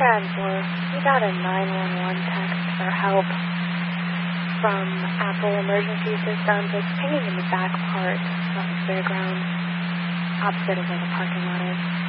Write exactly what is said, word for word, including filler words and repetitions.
four, we got a nine one one text for help from Apple Emergency Systems. It's pinging in the back part of the fairground, opposite of where the parking lot is.